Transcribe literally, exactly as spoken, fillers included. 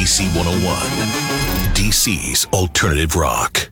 D C one oh one, D C's Alternative Rock.